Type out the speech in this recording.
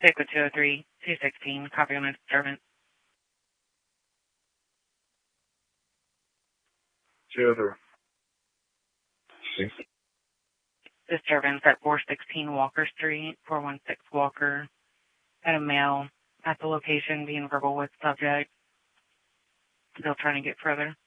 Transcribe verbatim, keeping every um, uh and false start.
Stick with two oh three, two sixteen. Copy on a disturbance. two oh three. Disturbance at four sixteen Walker Street, four one six Walker. Had a male at the location being verbal with subject. Still trying to get further.